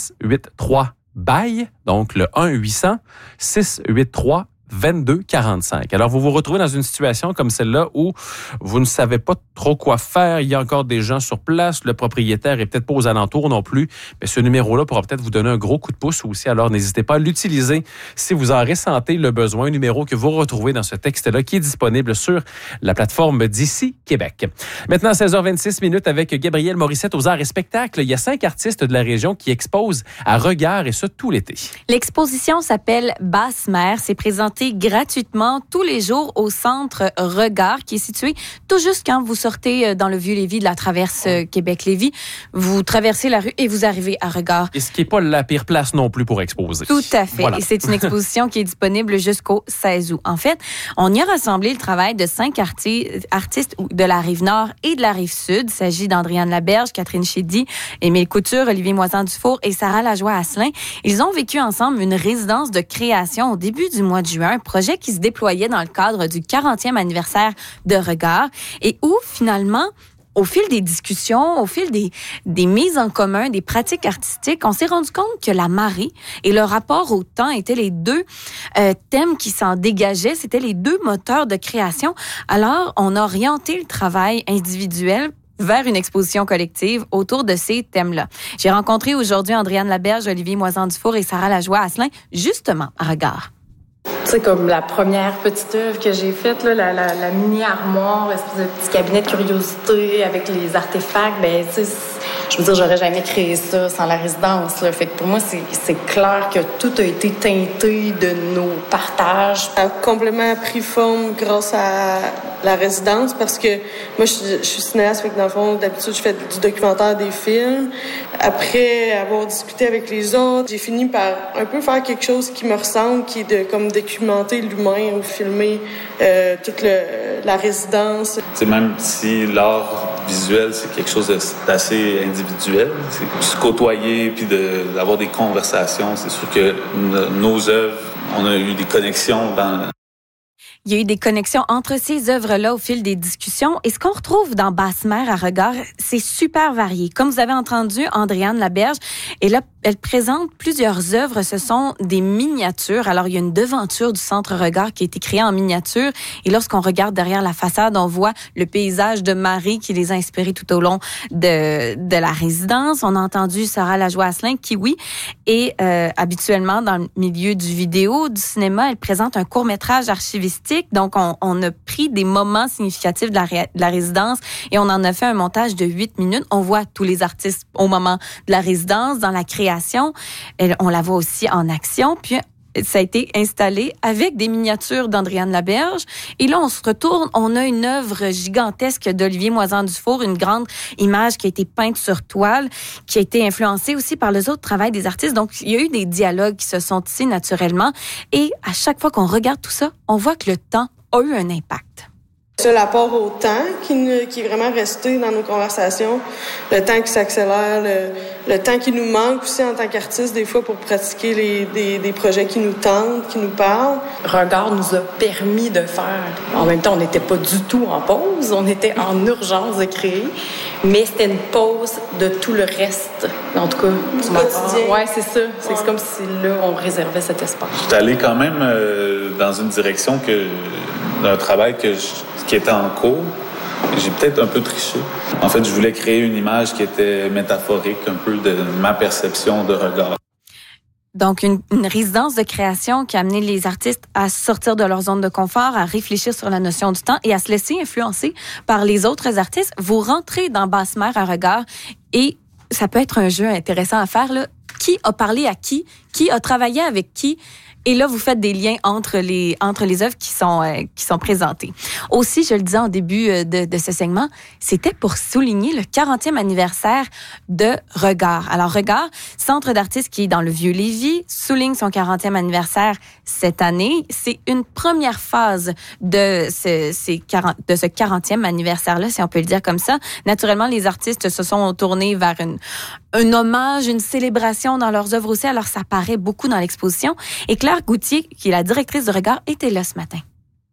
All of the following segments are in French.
683-BAIL, donc le 1-800-683-2245. Alors, vous vous retrouvez dans une situation comme celle-là où vous ne savez pas trop quoi faire. Il y a encore des gens sur place. Le propriétaire est peut-être pas aux alentours non plus. Mais ce numéro-là pourra peut-être vous donner un gros coup de pouce aussi. Alors, n'hésitez pas à l'utiliser si vous en ressentez le besoin. Un numéro que vous retrouvez dans ce texte-là qui est disponible sur la plateforme d'ici Québec. Maintenant, 16h26 avec Gabrielle Morissette aux arts et spectacles. Il y a 5 artistes de la région qui exposent à Regard et ça tout l'été. L'exposition s'appelle Basse-Mer. C'est présenté gratuitement tous les jours au centre Regard qui est situé tout juste quand vous sortez dans le Vieux-Lévis de la traverse Québec-Lévis. Vous traversez la rue et vous arrivez à Regard. Et ce qui n'est pas la pire place non plus pour exposer. Tout à fait. Voilà. Et c'est une exposition qui est disponible jusqu'au 16 août. En fait, on y a rassemblé le travail de 5 artistes de la Rive-Nord et de la Rive-Sud. Il s'agit d'Andréane Laberge, Catherine Chédy, Émile Couture, Olivier Moisan-Dufour et Sarah Lajoie-Asselin. Ils ont vécu ensemble une résidence de création au début du mois de juin, un projet qui se déployait dans le cadre du 40e anniversaire de Regard et où, finalement, au fil des discussions, au fil des mises en commun, des pratiques artistiques, on s'est rendu compte que la marée et le rapport au temps étaient les deux thèmes qui s'en dégageaient. C'était les deux moteurs de création. Alors, on a orienté le travail individuel vers une exposition collective autour de ces thèmes-là. J'ai rencontré aujourd'hui Andréane Laberge, Olivier Moisan-Dufour et Sarah Lajoie-Asselin, justement à Regard. C'est comme la première petite œuvre que j'ai faite, là, la mini-armoire, espèce de petit cabinet de curiosité avec les artefacts. Ben, tu sais, je veux dire, j'aurais jamais créé ça sans la résidence, là. Fait que pour moi, c'est clair que tout a été teinté de nos partages. Ça a complètement pris forme grâce à la résidence parce que moi, je suis cinéaste, fait que dans le fond, d'habitude, je fais du documentaire, des films. Après avoir discuté avec les autres, j'ai fini par un peu faire quelque chose qui me ressemble, qui est de comme documenter l'humain ou filmer toute la résidence. C'est même si l'art visuel, c'est quelque chose d'assez individuel, c'est se côtoyer puis d'avoir des conversations. C'est sûr que nos œuvres, on a eu des connexions dans... Il y a eu des connexions entre ces œuvres-là au fil des discussions. Et ce qu'on retrouve dans Basse-Mer à Regard, c'est super varié. Comme vous avez entendu, Andréane Laberge, et là, elle présente plusieurs œuvres. Ce sont des miniatures. Alors, il y a une devanture du Centre Regard qui a été créée en miniature. Et lorsqu'on regarde derrière la façade, on voit le paysage de marée qui les a inspirés tout au long de la résidence. On a entendu Sarah Lajoie-Asselin qui, oui, est habituellement dans le milieu du vidéo, du cinéma. Elle présente un court-métrage archivistique. Donc, on a pris des moments significatifs de la résidence et on en a fait un montage de 8 minutes. On voit tous les artistes au moment de la résidence, dans la création. On la voit aussi en action. Puis, ça a été installé avec des miniatures d'Andréane Laberge. Et là, on se retourne. On a une œuvre gigantesque d'Olivier Moisan-Dufour, une grande image qui a été peinte sur toile, qui a été influencée aussi par les autres travails des artistes. Donc, il y a eu des dialogues qui se sont tissés naturellement. Et à chaque fois qu'on regarde tout ça, on voit que le temps a eu un impact. C'est l'apport au temps qui est vraiment resté dans nos conversations, le temps qui s'accélère, le temps qui nous manque aussi en tant qu'artistes des fois pour pratiquer des projets qui nous tentent, qui nous parlent. Regard nous a permis de faire. En même temps, on n'était pas du tout en pause, on était en urgence de créer, mais c'était une pause de tout le reste, en tout cas du quotidien. Ouais, c'est ça. C'est comme si là, on réservait cet espace. Je suis allé quand même dans une direction d'un travail qui était en cours. J'ai peut-être un peu triché. En fait, je voulais créer une image qui était métaphorique, un peu de ma perception de Regard. Donc, une résidence de création qui a amené les artistes à sortir de leur zone de confort, à réfléchir sur la notion du temps et à se laisser influencer par les autres artistes. Vous rentrez dans Basse-Mer à Regard et ça peut être un jeu intéressant à faire, là. Qui a parlé à qui a travaillé avec qui? Et là, vous faites des liens entre les œuvres qui sont présentées. Aussi, je le disais en début de ce segment, c'était pour souligner le 40e anniversaire de Regard. Alors, Regard, centre d'artistes qui est dans le Vieux-Lévis, souligne son 40e anniversaire cette année. C'est une première phase de ce 40e anniversaire-là, si on peut le dire comme ça. Naturellement, les artistes se sont tournés vers un hommage, une célébration dans leurs œuvres aussi. Alors, ça paraît beaucoup dans l'exposition. Et Claire Goutier, qui est la directrice de Regard, était là ce matin.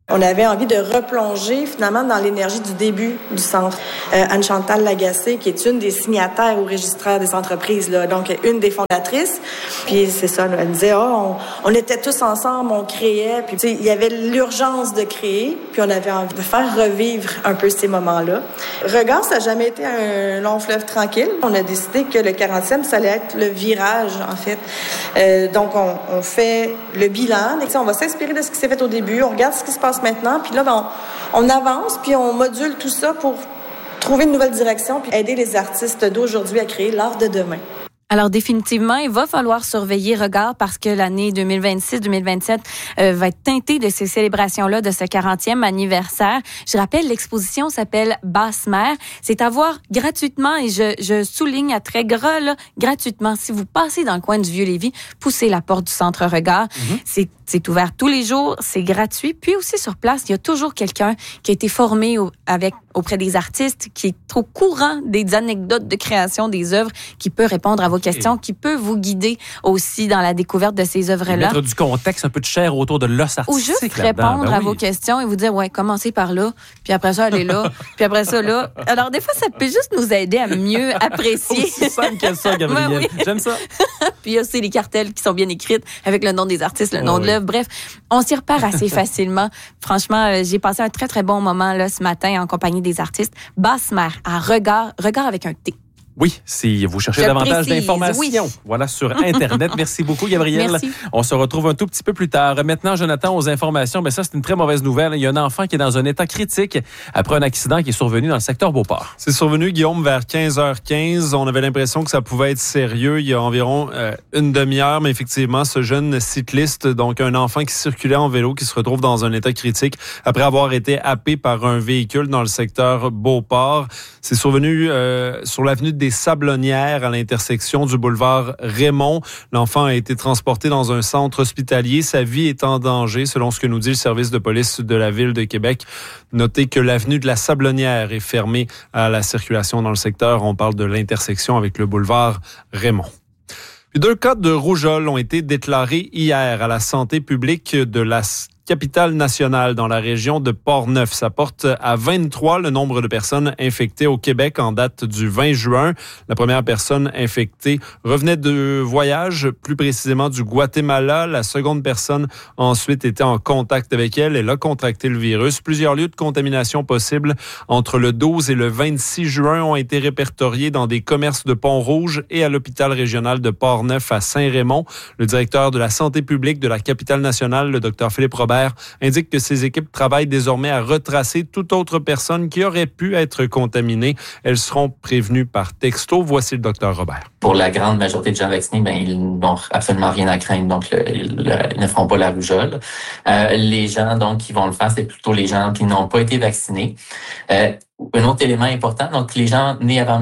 On avait envie de replonger finalement dans l'énergie du début du centre. Anne-Chantal Lagacé, qui est une des signataires ou registraires des entreprises, là, donc une des fondatrices. Puis c'est ça, elle disait, on était tous ensemble, on créait. Puis il y avait l'urgence de créer, puis on avait envie de faire revivre un peu ces moments-là. Regard, ça n'a jamais été un long fleuve tranquille. On a décidé que le 40e, ça allait être le virage, en fait. Donc on fait le bilan. On va s'inspirer de ce qui s'est fait au début, on regarde ce qui se passe maintenant, puis là, on avance, puis on module tout ça pour trouver une nouvelle direction, puis aider les artistes d'aujourd'hui à créer l'art de demain. Alors définitivement, il va falloir surveiller Regard parce que l'année 2026-2027 va être teintée de ces célébrations-là, de ce 40e anniversaire. Je rappelle, l'exposition s'appelle Basse-Mer. C'est à voir gratuitement et je souligne à très gras, là, gratuitement. Si vous passez dans le coin du Vieux-Lévis, poussez la porte du Centre Regard. Mm-hmm. C'est ouvert tous les jours, c'est gratuit. Puis aussi sur place, il y a toujours quelqu'un qui a été formé auprès des artistes, qui est au courant des anecdotes de création des œuvres, qui peut répondre à vos questions, qui peut vous guider aussi dans la découverte de ces œuvres-là. Et mettre du contexte, un peu de chair autour de l'os artistique. Ou juste répondre à vos questions et vous dire, ouais, commencez par là, puis après ça, allez là, puis après ça, là. Alors, des fois, ça peut juste nous aider à mieux apprécier. Aussi simple que ça, Gabrielle. Ouais, oui. J'aime ça. Puis il y a aussi les cartels qui sont bien écrites avec le nom des artistes, le nom de l'œuvre. Bref, on s'y repère assez facilement. Franchement, j'ai passé un très, très bon moment là ce matin en compagnie des artistes. Basse-Mer, à Regard avec un T. Oui, si vous cherchez davantage d'informations, voilà, sur Internet. Merci beaucoup, Gabrielle. Merci. On se retrouve un tout petit peu plus tard. Maintenant, Jonathan, aux informations, mais ça, c'est une très mauvaise nouvelle. Il y a un enfant qui est dans un état critique après un accident qui est survenu dans le secteur Beauport. C'est survenu, Guillaume, vers 15h15. On avait l'impression que ça pouvait être sérieux il y a environ une demi-heure, mais effectivement, ce jeune cycliste, donc un enfant qui circulait en vélo, qui se retrouve dans un état critique après avoir été happé par un véhicule dans le secteur Beauport. C'est survenu sur l'avenue des Sablonnières à l'intersection du boulevard Raymond. L'enfant a été transporté dans un centre hospitalier. Sa vie est en danger, selon ce que nous dit le service de police de la Ville de Québec. Notez que l'avenue de la Sablonnière est fermée à la circulation dans le secteur. On parle de l'intersection avec le boulevard Raymond. Puis 2 cas de rougeole ont été déclarés hier à la santé publique de la capitale nationale dans la région de Port-Neuf. Ça porte à 23 le nombre de personnes infectées au Québec en date du 20 juin. La première personne infectée revenait de voyage, plus précisément du Guatemala. La seconde personne ensuite était en contact avec elle. Elle a contracté le virus. Plusieurs lieux de contamination possibles entre le 12 et le 26 juin ont été répertoriés dans des commerces de Pont-Rouge et à l'hôpital régional de Port-Neuf à Saint-Raymond. Le directeur de la santé publique de la capitale nationale, le Dr Philippe Robert, indique que ces équipes travaillent désormais à retracer toute autre personne qui aurait pu être contaminée. Elles seront prévenues par texto. Voici le Dr Robert. Pour la grande majorité de gens vaccinés, ils n'ont absolument rien à craindre, donc ils ne feront pas la rougeole. Les gens donc qui vont le faire, c'est plutôt les gens qui n'ont pas été vaccinés. Un autre élément important, donc les gens nés avant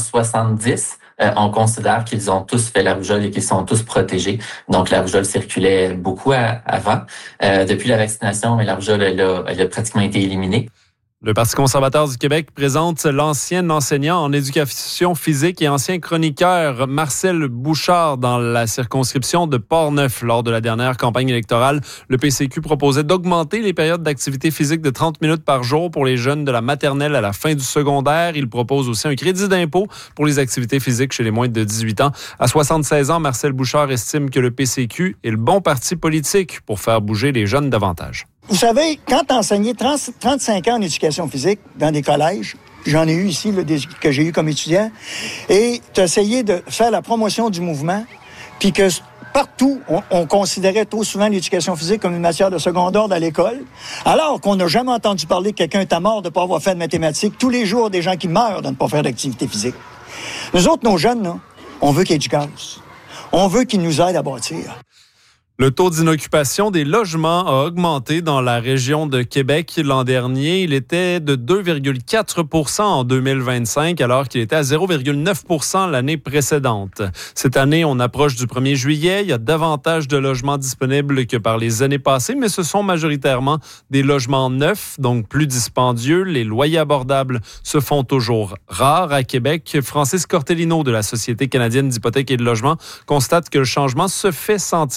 1970, on considère qu'ils ont tous fait la rougeole et qu'ils sont tous protégés. Donc, la rougeole circulait beaucoup avant. Depuis la vaccination, mais la rougeole, elle a pratiquement été éliminée. Le Parti conservateur du Québec présente l'ancien enseignant en éducation physique et ancien chroniqueur Marcel Bouchard dans la circonscription de Port-Neuf. Lors de la dernière campagne électorale, le PCQ proposait d'augmenter les périodes d'activité physique de 30 minutes par jour pour les jeunes de la maternelle à la fin du secondaire. Il propose aussi un crédit d'impôt pour les activités physiques chez les moins de 18 ans. À 76 ans, Marcel Bouchard estime que le PCQ est le bon parti politique pour faire bouger les jeunes davantage. Vous savez, quand tu enseignais 35 ans en éducation physique dans des collèges, j'en ai eu ici, là, que j'ai eu comme étudiant, et tu essayais de faire la promotion du mouvement, puis que partout, on considérait trop souvent l'éducation physique comme une matière de second ordre à l'école, alors qu'on n'a jamais entendu parler que quelqu'un est mort de ne pas avoir fait de mathématiques. Tous les jours, des gens qui meurent de ne pas faire d'activité physique. Nous autres, nos jeunes, là, on veut qu'ils aient du gaz. On veut qu'ils nous aident à bâtir. Le taux d'inoccupation des logements a augmenté dans la région de Québec l'an dernier. Il était de 2,4 % en 2025, alors qu'il était à 0,9 % l'année précédente. Cette année, on approche du 1er juillet. Il y a davantage de logements disponibles que par les années passées, mais ce sont majoritairement des logements neufs, donc plus dispendieux. Les loyers abordables se font toujours rares à Québec. Francis Cortellino de la Société canadienne d'hypothèques et de logement constate que le changement se fait sentir graduellement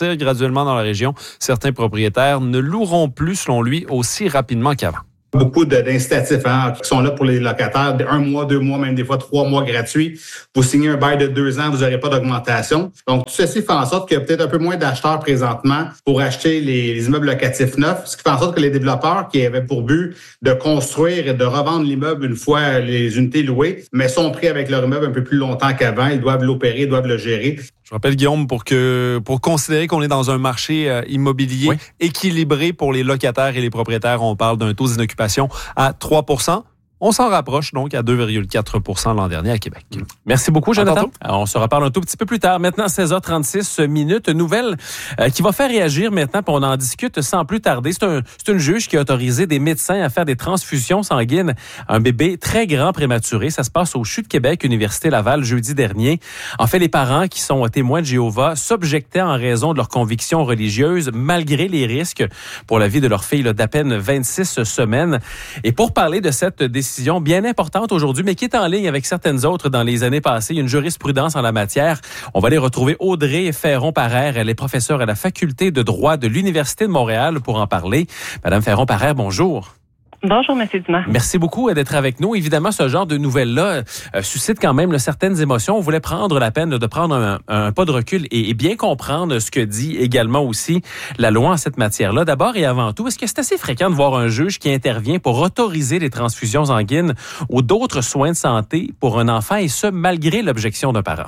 graduellement dans la région. Certains propriétaires ne loueront plus, selon lui, aussi rapidement qu'avant. Beaucoup d'incitatifs qui sont là pour les locataires, 1 mois, 2 mois, même des fois 3 mois gratuits. Vous signez un bail de 2 ans, vous n'aurez pas d'augmentation. Donc, tout ceci fait en sorte qu'il y a peut-être un peu moins d'acheteurs présentement pour acheter les immeubles locatifs neufs, ce qui fait en sorte que les développeurs qui avaient pour but de construire et de revendre l'immeuble une fois les unités louées, mais sont pris avec leur immeuble un peu plus longtemps qu'avant. Ils doivent l'opérer, ils doivent le gérer. Je rappelle, Guillaume, pour considérer qu'on est dans un marché immobilier équilibré pour les locataires et les propriétaires, on parle d'un taux d'inoccupation à 3 %. On s'en rapproche donc à 2,4 % l'an dernier à Québec. Merci beaucoup, Jonathan. On se reparle un tout petit peu plus tard. Maintenant, 16h36 minutes. Nouvelle qui va faire réagir maintenant, puis on en discute sans plus tarder. C'est une juge qui a autorisé des médecins à faire des transfusions sanguines à un bébé très grand prématuré. Ça se passe au CHU de Québec, Université Laval, jeudi dernier. En fait, les parents qui sont témoins de Jéhovah s'objectaient en raison de leurs convictions religieuses, malgré les risques pour la vie de leur fille d'à peine 26 semaines. Et pour parler de cette décision bien importante aujourd'hui, mais qui est en ligne avec certaines autres dans les années passées. Il y a une jurisprudence en la matière. On va aller retrouver Audrey Ferron-Parère. Elle est professeure à la Faculté de droit de l'Université de Montréal pour en parler. Madame Ferron-Parère, bonjour. Bonjour, M. Dumas. Merci beaucoup d'être avec nous. Évidemment, ce genre de nouvelles-là suscite quand même certaines émotions. On voulait prendre la peine de prendre un pas de recul et bien comprendre ce que dit également aussi la loi en cette matière-là. D'abord et avant tout, est-ce que c'est assez fréquent de voir un juge qui intervient pour autoriser les transfusions sanguines ou d'autres soins de santé pour un enfant, et ce, malgré l'objection d'un parent?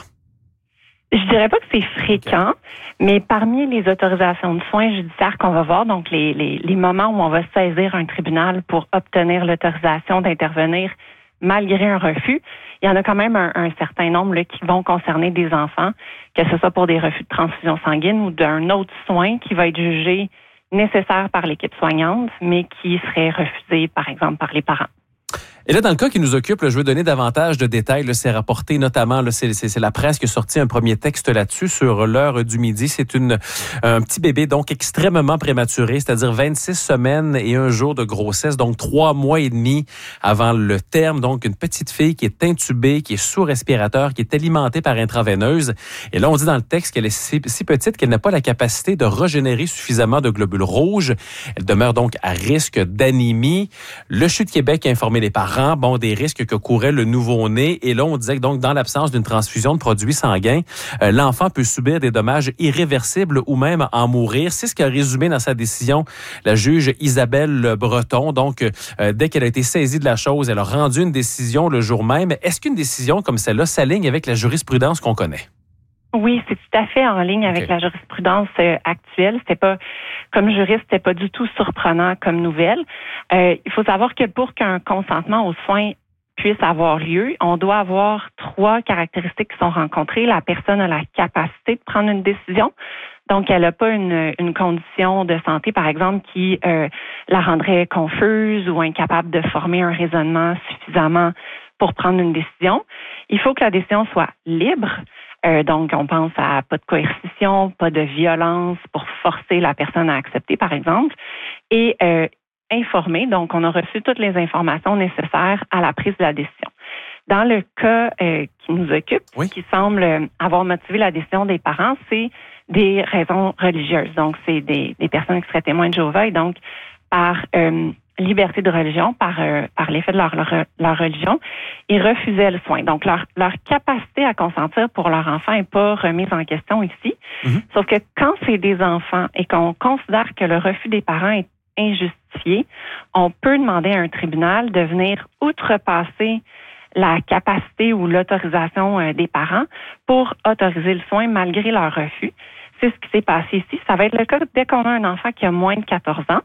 Je dirais pas que c'est fréquent, mais parmi les autorisations de soins judiciaires qu'on va voir, donc les moments où on va saisir un tribunal pour obtenir l'autorisation d'intervenir malgré un refus, il y en a quand même un certain nombre qui vont concerner des enfants, que ce soit pour des refus de transfusion sanguine ou d'un autre soin qui va être jugé nécessaire par l'équipe soignante, mais qui serait refusé, par exemple, par les parents. Et là, dans le cas qui nous occupe, je veux donner davantage de détails. C'est rapporté notamment, c'est la presse qui a sorti un premier texte là-dessus sur l'heure du midi. C'est un petit bébé donc extrêmement prématuré, c'est-à-dire 26 semaines et 1 jour de grossesse, donc 3 mois et demi avant le terme. Donc, une petite fille qui est intubée, qui est sous respirateur, qui est alimentée par intraveineuse. Et là, on dit dans le texte qu'elle est si petite qu'elle n'a pas la capacité de régénérer suffisamment de globules rouges. Elle demeure donc à risque d'anémie. Le CHU de Québec a informé les parents des risques que courait le nouveau-né. Et là, on disait que donc, dans l'absence d'une transfusion de produits sanguins, l'enfant peut subir des dommages irréversibles ou même en mourir. C'est ce qu'a résumé dans sa décision la juge Isabelle Breton. Donc, dès qu'elle a été saisie de la chose, elle a rendu une décision le jour même. Est-ce qu'une décision comme celle-là s'aligne avec la jurisprudence qu'on connaît? Oui, c'est tout à fait en ligne avec la jurisprudence actuelle. C'était pas, comme juriste, c'était pas du tout surprenant comme nouvelle. Il faut savoir que pour qu'un consentement aux soins puisse avoir lieu, on doit avoir 3 caractéristiques qui sont rencontrées. La personne a la capacité de prendre une décision. Donc, elle n'a pas une condition de santé, par exemple, qui la rendrait confuse ou incapable de former un raisonnement suffisamment pour prendre une décision. Il faut que la décision soit libre. Donc, on pense à pas de coercition, pas de violence pour forcer la personne à accepter, par exemple, et informer. Donc, on a reçu toutes les informations nécessaires à la prise de la décision. Dans le cas qui nous occupe, qui semble avoir motivé la décision des parents, c'est des raisons religieuses. Donc, c'est des personnes qui seraient témoins de Jéhovah et donc, par liberté de religion, par l'effet de leur religion, ils refusaient le soin. Donc, leur capacité à consentir pour leur enfant n'est pas remise en question ici. Mm-hmm. Sauf que quand c'est des enfants et qu'on considère que le refus des parents est injustifié, on peut demander à un tribunal de venir outrepasser la capacité ou l'autorisation des parents pour autoriser le soin malgré leur refus. C'est ce qui s'est passé ici. Ça va être le cas dès qu'on a un enfant qui a moins de 14 ans.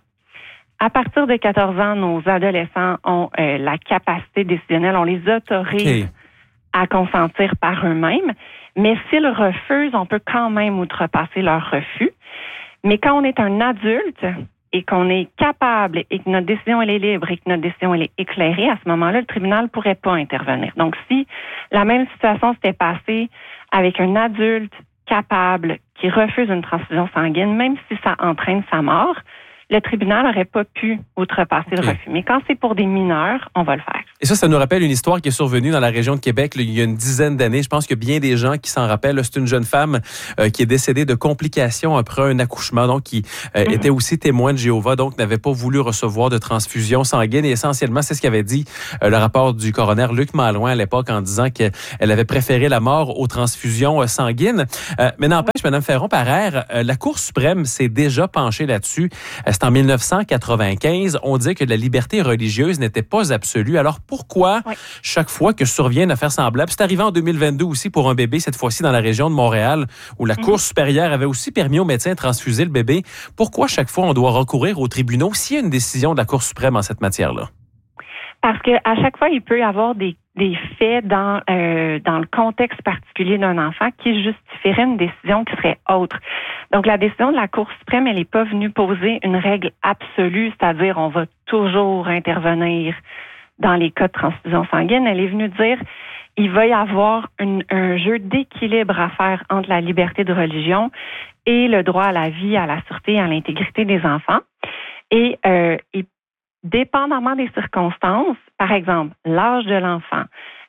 À partir de 14 ans, nos adolescents ont la capacité décisionnelle. On les autorise à consentir par eux-mêmes. Mais s'ils refusent, on peut quand même outrepasser leur refus. Mais quand on est un adulte et qu'on est capable et que notre décision elle est libre et que notre décision elle est éclairée, à ce moment-là, le tribunal ne pourrait pas intervenir. Donc, si la même situation s'était passée avec un adulte capable qui refuse une transfusion sanguine, même si ça entraîne sa mort, le tribunal n'aurait pas pu outrepasser le refus. Mais quand c'est pour des mineurs, on va le faire. Et ça nous rappelle une histoire qui est survenue dans la région de Québec il y a une dizaine d'années. Je pense que bien des gens qui s'en rappellent. C'est une jeune femme qui est décédée de complications après un accouchement, donc qui était aussi témoin de Jéhovah, donc n'avait pas voulu recevoir de transfusion sanguine. Et essentiellement, c'est ce qu'avait dit le rapport du coroner Luc Malouin à l'époque en disant qu'elle avait préféré la mort aux transfusions sanguines. Mais n'empêche, Mme Ferron-Paraire, la Cour suprême s'est déjà penchée là-dessus. C'est en 1995. On dit que la liberté religieuse n'était pas absolue. Alors pourquoi chaque fois que survient une affaire semblable, c'est arrivé en 2022 aussi pour un bébé, cette fois-ci dans la région de Montréal, où la Cour supérieure avait aussi permis aux médecins de transfuser le bébé. Pourquoi chaque fois on doit recourir aux tribunaux s'il y a une décision de la Cour suprême en cette matière-là? Parce que à chaque fois, il peut y avoir des faits dans le contexte particulier d'un enfant qui justifieraient une décision qui serait autre. Donc, la décision de la Cour suprême, elle n'est pas venue poser une règle absolue, c'est-à-dire on va toujours intervenir dans les cas de transfusion sanguine. Elle est venue dire il va y avoir un jeu d'équilibre à faire entre la liberté de religion et le droit à la vie, à la sûreté et à l'intégrité des enfants. Et dépendamment des circonstances, par exemple, l'âge de l'enfant,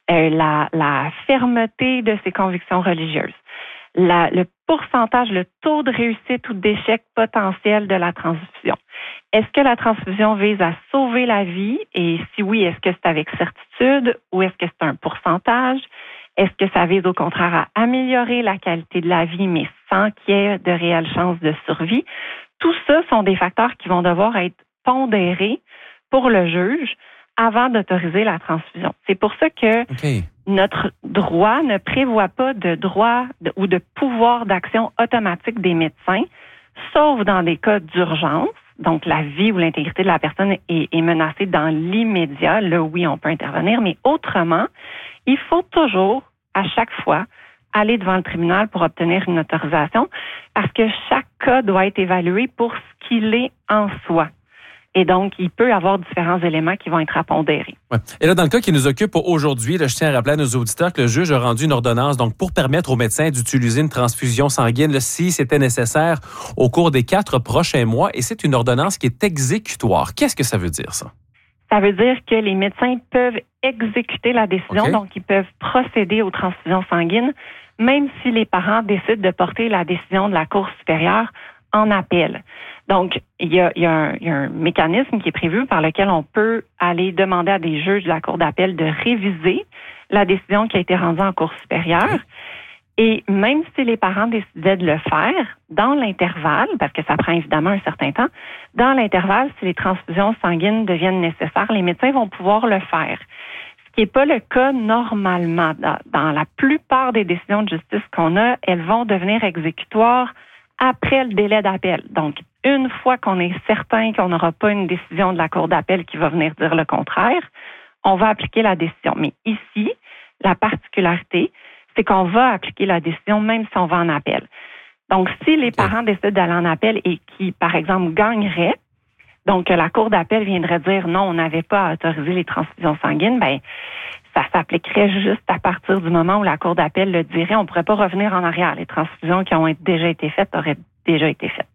la fermeté de ses convictions religieuses, le pourcentage, le taux de réussite ou d'échec potentiel de la transfusion. Est-ce que la transfusion vise à sauver la vie? Et si oui, est-ce que c'est avec certitude ou est-ce que c'est un pourcentage? Est-ce que ça vise au contraire à améliorer la qualité de la vie, mais sans qu'il y ait de réelles chances de survie? Tout ça sont des facteurs qui vont devoir être pondérés pour le juge avant d'autoriser la transfusion. C'est pour ça que notre droit ne prévoit pas de droit ou de pouvoir d'action automatique des médecins, sauf dans des cas d'urgence. Donc, la vie ou l'intégrité de la personne est menacée dans l'immédiat. Là, oui, on peut intervenir, mais autrement, il faut toujours, à chaque fois, aller devant le tribunal pour obtenir une autorisation parce que chaque cas doit être évalué pour ce qu'il est en soi. Et donc, il peut y avoir différents éléments qui vont être à pondérer. Ouais. Et là, dans le cas qui nous occupe aujourd'hui, là, je tiens à rappeler à nos auditeurs que le juge a rendu une ordonnance donc pour permettre aux médecins d'utiliser une transfusion sanguine là, si c'était nécessaire au cours des 4 prochains mois. Et c'est une ordonnance qui est exécutoire. Qu'est-ce que ça veut dire, ça? Ça veut dire que les médecins peuvent exécuter la décision, donc ils peuvent procéder aux transfusions sanguines, même si les parents décident de porter la décision de la Cour supérieure en appel. Donc, il y a un mécanisme qui est prévu par lequel on peut aller demander à des juges de la Cour d'appel de réviser la décision qui a été rendue en Cour supérieure. Et même si les parents décidaient de le faire, dans l'intervalle, parce que ça prend évidemment un certain temps, dans l'intervalle, si les transfusions sanguines deviennent nécessaires, les médecins vont pouvoir le faire. Ce qui n'est pas le cas normalement. Dans la plupart des décisions de justice qu'on a, elles vont devenir exécutoires après le délai d'appel. Donc, une fois qu'on est certain qu'on n'aura pas une décision de la Cour d'appel qui va venir dire le contraire, on va appliquer la décision. Mais ici, la particularité, c'est qu'on va appliquer la décision même si on va en appel. Donc, si les parents décident d'aller en appel et qui, par exemple, gagneraient, donc la Cour d'appel viendrait dire non, on n'avait pas à autoriser les transfusions sanguines, ben ça s'appliquerait juste à partir du moment où la Cour d'appel le dirait. On ne pourrait pas revenir en arrière. Les transfusions qui ont déjà été faites auraient déjà été faites.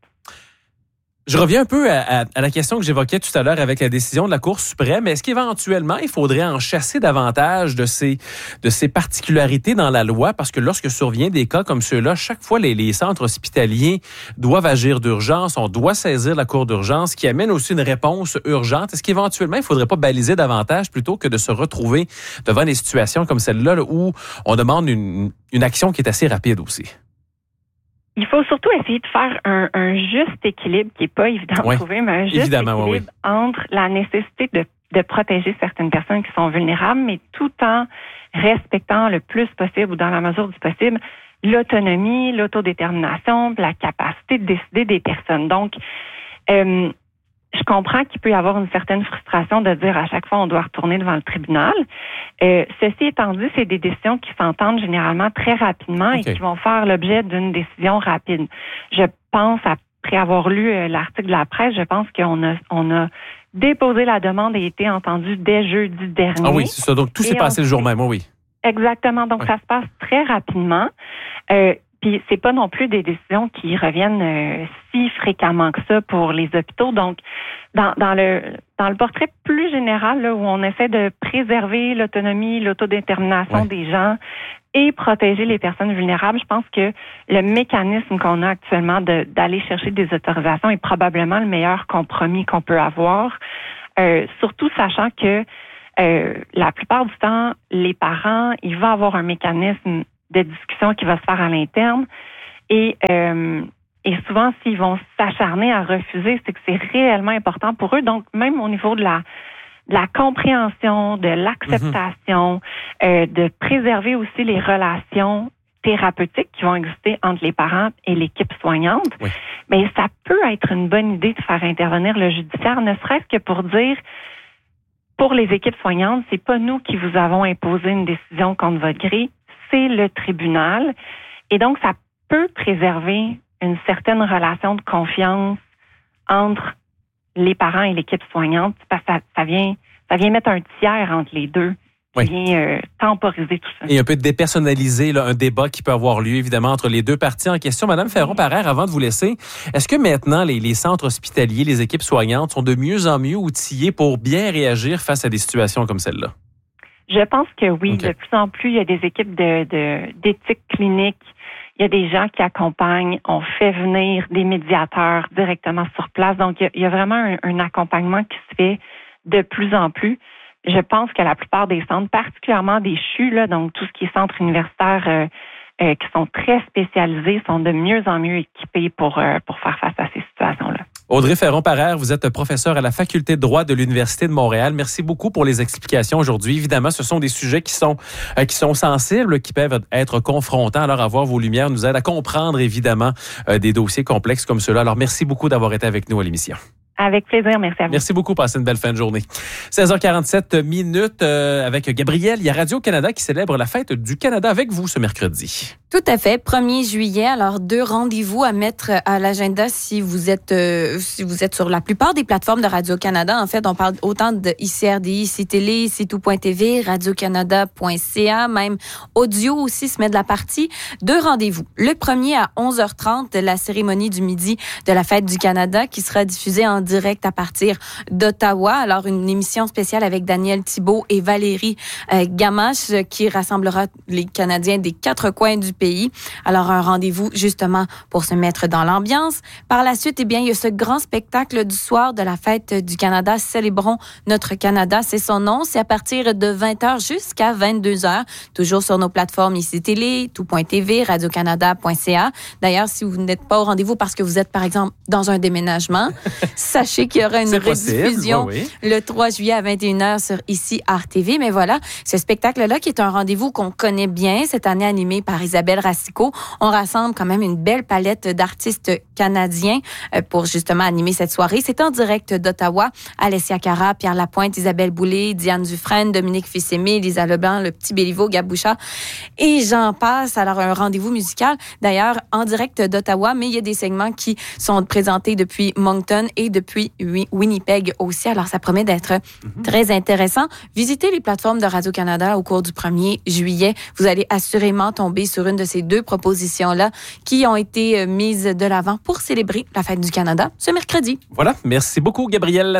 Je reviens un peu à la question que j'évoquais tout à l'heure avec la décision de la Cour suprême. Est-ce qu'éventuellement, il faudrait en chasser davantage de ces particularités dans la loi? Parce que lorsque survient des cas comme ceux-là, chaque fois, les centres hospitaliers doivent agir d'urgence. On doit saisir la Cour d'urgence qui amène aussi une réponse urgente. Est-ce qu'éventuellement, il ne faudrait pas baliser davantage plutôt que de se retrouver devant des situations comme celle-là là, où on demande une action qui est assez rapide aussi? Il faut surtout essayer de faire un juste équilibre, qui n'est pas évident de trouver, mais un juste équilibre entre la nécessité de protéger certaines personnes qui sont vulnérables, mais tout en respectant le plus possible ou dans la mesure du possible l'autonomie, l'autodétermination, la capacité de décider des personnes. Donc, je comprends qu'il peut y avoir une certaine frustration de dire à chaque fois on doit retourner devant le tribunal. Ceci étant dit, c'est des décisions qui s'entendent généralement très rapidement et qui vont faire l'objet d'une décision rapide. Je pense, après avoir lu l'article de la presse, je pense qu'on a déposé la demande et été entendu dès jeudi dernier. Ah oui, c'est ça. Donc, tout s'est passé le jour même, oui. Exactement. Donc, ça se passe très rapidement. Puis c'est pas non plus des décisions qui reviennent si fréquemment que ça pour les hôpitaux. Donc, dans le portrait plus général, là, où on essaie de préserver l'autonomie, l'autodétermination des gens et protéger les personnes vulnérables, je pense que le mécanisme qu'on a actuellement d'aller chercher des autorisations est probablement le meilleur compromis qu'on peut avoir, surtout sachant que la plupart du temps, les parents, il va avoir un mécanisme de discussion qui va se faire à l'interne et souvent, s'ils vont s'acharner à refuser, c'est que c'est réellement important pour eux. Donc, même au niveau de la compréhension, de l'acceptation, de préserver aussi les relations thérapeutiques qui vont exister entre les parents et l'équipe soignante, mais ça peut être une bonne idée de faire intervenir le judiciaire, ne serait-ce que pour dire, pour les équipes soignantes, c'est pas nous qui vous avons imposé une décision contre votre gré, c'est le tribunal. Et donc, ça peut préserver une certaine relation de confiance entre les parents et l'équipe soignante, parce que ça vient mettre un tiers entre les deux, qui vient temporiser tout ça. Et un peu dépersonnaliser là, un débat qui peut avoir lieu, évidemment, entre les deux parties en question. Madame Ferron-Parère, avant de vous laisser, est-ce que maintenant, les centres hospitaliers, les équipes soignantes sont de mieux en mieux outillés pour bien réagir face à des situations comme celle-là? Je pense que oui. De plus en plus, il y a des équipes d'éthique clinique. Il y a des gens qui accompagnent. On fait venir des médiateurs directement sur place. Donc, il y a vraiment un accompagnement qui se fait de plus en plus. Je pense que la plupart des centres, particulièrement des CHU, là, donc tout ce qui est centres universitaires qui sont très spécialisés, sont de mieux en mieux équipés pour faire face à ces situations-là. Audrey Ferron-Parère, vous êtes professeure à la Faculté de droit de l'Université de Montréal. Merci beaucoup pour les explications aujourd'hui. Évidemment, ce sont des sujets qui sont sensibles, qui peuvent être confrontants. Alors, avoir vos lumières nous aide à comprendre, évidemment, des dossiers complexes comme ceux-là. Alors, merci beaucoup d'avoir été avec nous à l'émission. Avec plaisir, merci à vous. Merci beaucoup, passez une belle fin de journée. 16h47 minutes avec Gabrielle. Il y a Radio-Canada qui célèbre la fête du Canada avec vous ce mercredi. Tout à fait, 1er juillet. Alors, 2 rendez-vous à mettre à l'agenda si vous êtes sur la plupart des plateformes de Radio-Canada. En fait, on parle autant de ICRDI, ICTélé, ICTout.tv, Radio-Canada.ca, même audio aussi se met de la partie. 2 rendez-vous. Le premier à 11h30, la cérémonie du midi de la fête du Canada qui sera diffusée en direct à partir d'Ottawa. Alors, une émission spéciale avec Daniel Thibault et Valérie Gamache qui rassemblera les Canadiens des 4 coins du pays. Alors, un rendez-vous justement pour se mettre dans l'ambiance. Par la suite, il y a ce grand spectacle du soir de la fête du Canada. Célébrons notre Canada, c'est son nom. C'est à partir de 20h jusqu'à 22h, toujours sur nos plateformes ICTélé, Tout.tv, Radio-Canada.ca. D'ailleurs, si vous n'êtes pas au rendez-vous parce que vous êtes, par exemple, dans un déménagement, sachez qu'il y aura une rediffusion le 3 juillet à 21h sur ici RTV. Mais voilà, ce spectacle-là qui est un rendez-vous qu'on connaît bien, cette année animé par Isabelle Racicot. On rassemble quand même une belle palette d'artistes canadiens pour justement animer cette soirée. C'est en direct d'Ottawa. Alessia Cara, Pierre Lapointe, Isabelle Boulay, Diane Dufresne, Dominique Fils-Aimé, Lisa Leblanc, le petit Béliveau, Gab Bouchard et j'en passe. Alors, un rendez-vous musical, d'ailleurs, en direct d'Ottawa, mais il y a des segments qui sont présentés depuis Moncton et depuis Winnipeg aussi. Alors, ça promet d'être très intéressant. Visitez les plateformes de Radio-Canada au cours du 1er juillet. Vous allez assurément tomber sur une de ces 2 propositions-là qui ont été mises de l'avant pour célébrer la fête du Canada ce mercredi. Voilà. Merci beaucoup, Gabrielle.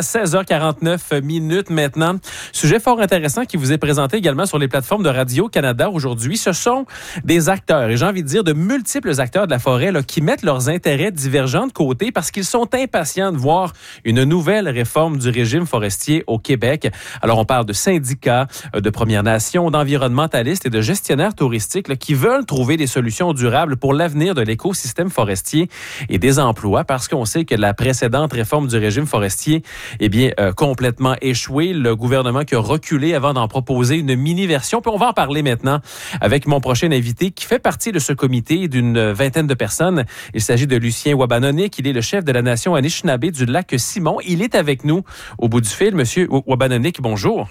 16h49 minutes maintenant. Sujet fort intéressant qui vous est présenté également sur les plateformes de Radio-Canada aujourd'hui. Ce sont des acteurs, et j'ai envie de dire de multiples acteurs de la forêt là, qui mettent leurs intérêts divergents de côté parce qu'ils sont impatients de voir une nouvelle réforme du régime forestier au Québec. Alors, on parle de syndicats, de Premières Nations, d'environnementalistes et de gestionnaires touristiques là, qui veulent trouver des solutions durables pour l'avenir de l'écosystème forestier et des emplois parce qu'on sait que la précédente réforme du régime forestier complètement échoué. Le gouvernement qui a reculé avant d'en proposer une mini-version. Puis on va en parler maintenant avec mon prochain invité qui fait partie de ce comité d'une 20aine de personnes. Il s'agit de Lucien Wabanonik. Il est le chef de la nation Anishinaabe du lac Simon. Il est avec nous au bout du fil. Monsieur Wabanonik, bonjour.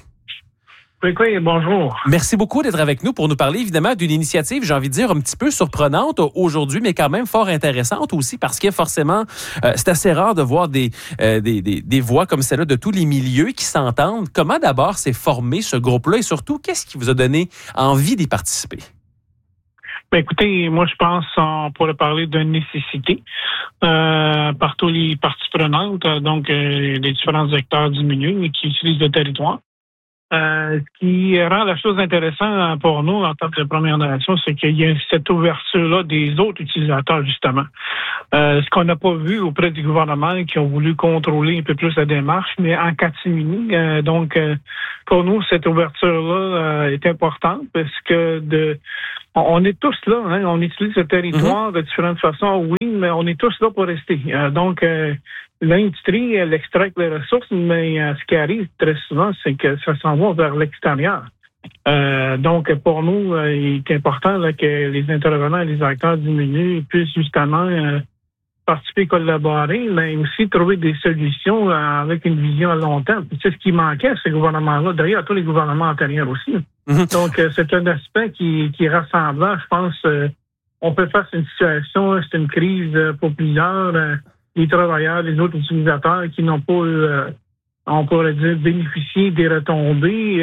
Oui, bonjour. Merci beaucoup d'être avec nous pour nous parler évidemment d'une initiative, j'ai envie de dire, un petit peu surprenante aujourd'hui, mais quand même fort intéressante aussi parce que forcément, c'est assez rare de voir des voix comme celle-là de tous les milieux qui s'entendent. Comment d'abord s'est formé ce groupe-là et surtout, qu'est-ce qui vous a donné envie d'y participer? Ben écoutez, moi je pense qu'on pourrait parler de nécessité par tous les parties prenantes, donc les différents acteurs du milieu qui utilisent le territoire. Ce qui rend la chose intéressante pour nous en tant que Première Nation, c'est qu'il y a cette ouverture-là des autres utilisateurs, justement. Ce qu'on n'a pas vu auprès du gouvernement qui ont voulu contrôler un peu plus la démarche, mais en catimini. Donc, pour nous, cette ouverture-là est importante parce que on est tous là, hein, on utilise le territoire de différentes façons, oui, mais on est tous là pour rester. Donc, l'industrie, elle extrait les ressources, mais ce qui arrive très souvent, c'est que ça s'en va vers l'extérieur. Donc, pour nous, il est important là, que les intervenants et les acteurs du milieu puissent justement participer, collaborer, mais aussi trouver des solutions avec une vision à long terme. C'est ce qui manquait à ce gouvernement-là, d'ailleurs à tous les gouvernements antérieurs aussi. Donc, c'est un aspect qui est rassemblant. Je pense on peut faire une situation, c'est une crise pour plusieurs, les travailleurs, les autres utilisateurs qui n'ont pas, on pourrait dire, bénéficié des retombées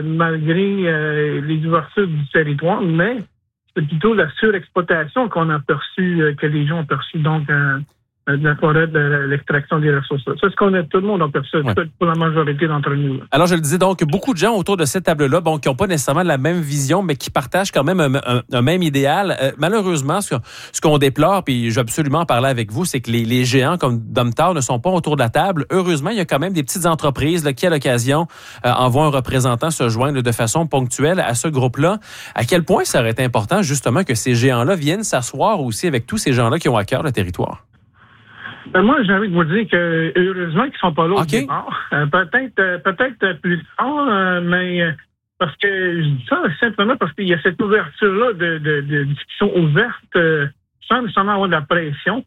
malgré les ouvertures du territoire, mais c'est plutôt la surexploitation qu'on a perçue, que les gens ont perçu, donc de la forêt, de l'extraction des ressources. C'est ce qu'on a, tout le monde a perçu, pour la majorité d'entre nous. Là. Alors, je le disais, donc, beaucoup de gens autour de cette table-là, bon, qui n'ont pas nécessairement la même vision, mais qui partagent quand même un même idéal. Malheureusement, ce qu'on déplore, puis je vais absolument en parler avec vous, c'est que les géants comme Domtar ne sont pas autour de la table. Heureusement, il y a quand même des petites entreprises là, qui, à l'occasion, envoient un représentant se joindre de façon ponctuelle à ce groupe-là. À quel point ça aurait été important, justement, que ces géants-là viennent s'asseoir aussi avec tous ces gens-là qui ont à cœur le territoire? Ben moi, j'ai envie de vous dire que heureusement qu'ils sont pas là au départ. Peut-être plus tard, mais parce que je dis ça simplement parce qu'il y a cette ouverture-là de discussion ouverte sans nécessairement avoir de la pression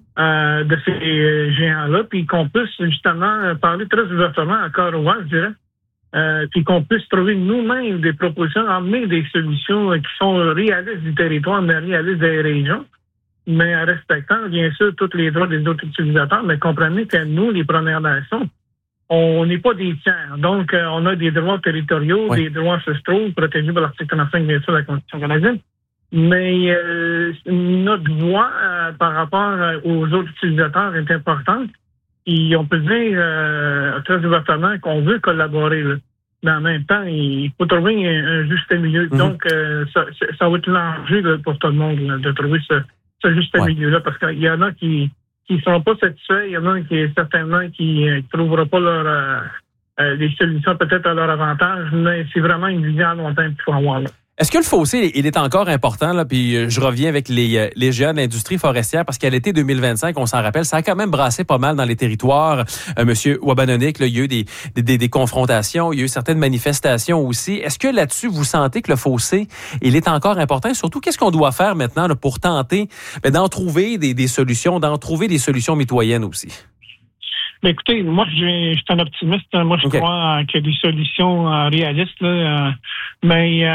de ces géants-là, puis qu'on puisse justement parler très ouvertement encore ouvert, je dirais. Puis qu'on puisse trouver nous-mêmes des propositions, emmener des solutions qui sont réalistes du territoire, mais réalistes des régions. Mais en respectant, bien sûr, tous les droits des autres utilisateurs, mais comprenez que nous, les Premières Nations, on n'est pas des tiers. Donc, on a des droits territoriaux, des droits ancestraux protégés par l'article 35, bien sûr, de la Constitution canadienne. Mais notre voix par rapport aux autres utilisateurs est importante. Et on peut dire très ouvertement qu'on veut collaborer. Là. Mais en même temps, il faut trouver un juste milieu. Donc, ça va être l'enjeu là, pour tout le monde là, de trouver ce juste milieu-là, parce qu'il y en a qui sont pas satisfaits, il y en a qui certainement qui trouveront pas les solutions peut-être à leur avantage, mais c'est vraiment une vision à long terme qu'il faut avoir là. Est-ce que le fossé, il est encore important, là, puis je reviens avec les géants de l'industrie forestière, parce qu'à l'été 2025, on s'en rappelle, ça a quand même brassé pas mal dans les territoires. Monsieur Wabanonik, là, il y a eu des confrontations, il y a eu certaines manifestations aussi. Est-ce que là-dessus, vous sentez que le fossé, il est encore important? Et surtout, qu'est-ce qu'on doit faire maintenant là, pour tenter d'en trouver des solutions, d'en trouver des solutions mitoyennes aussi? Mais écoutez, moi, je suis un optimiste. Moi, je crois qu'il y a des solutions réalistes. Là, mais